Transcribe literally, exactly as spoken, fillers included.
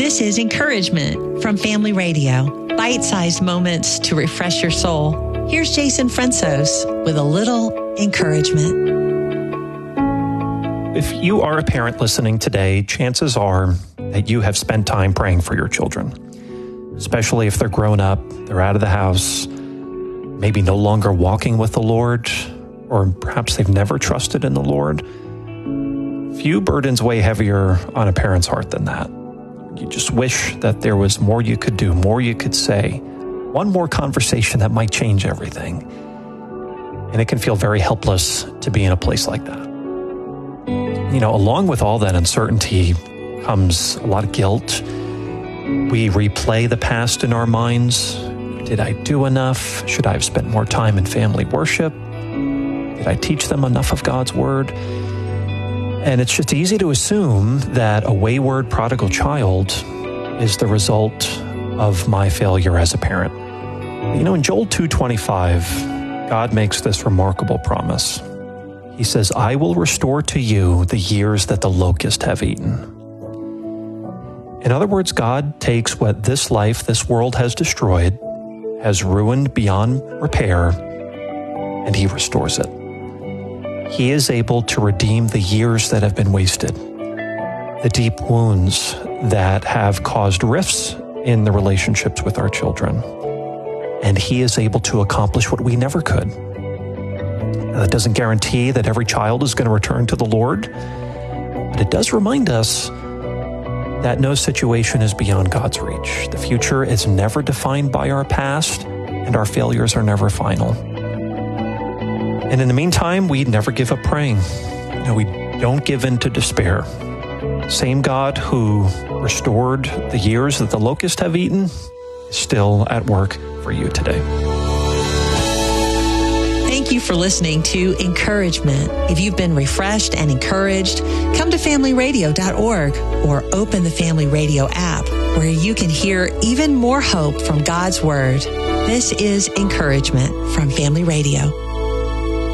This is Encouragement from Family Radio. Bite-sized moments to refresh your soul. Here's Jason Fransos with a little encouragement. If you are a parent listening today, chances are that you have spent time praying for your children, especially if they're grown up, they're out of the house, maybe no longer walking with the Lord, or perhaps they've never trusted in the Lord. Few burdens weigh heavier on a parent's heart than that. You just wish that there was more you could do, more you could say, one more conversation that might change everything. And it can feel very helpless to be in a place like that. You know, along with all that uncertainty comes a lot of guilt. We replay the past in our minds. Did I do enough? Should I have spent more time in family worship? Did I teach them enough of God's word? And it's just easy to assume that a wayward prodigal child is the result of my failure as a parent. You know, in Joel two twenty-five, God makes this remarkable promise. He says, I will restore to you the years that the locust have eaten. In other words, God takes what this life, this world has destroyed, has ruined beyond repair, and he restores it. He is able to redeem the years that have been wasted, the deep wounds that have caused rifts in the relationships with our children. And he is able to accomplish what we never could. Now, that doesn't guarantee that every child is going to return to the Lord, but it does remind us that no situation is beyond God's reach. The future is never defined by our past, and our failures are never final. And in the meantime, we never give up praying. You know, we don't give in to despair. Same God who restored the years that the locusts have eaten is still at work for you today. Thank you for listening to Encouragement. If you've been refreshed and encouraged, come to family radio dot org or open the Family Radio app where you can hear even more hope from God's Word. This is Encouragement from Family Radio.